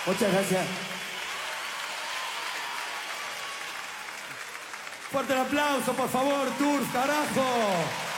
Muchas gracias. Fuerte el aplauso, por favor, Tours, carajo.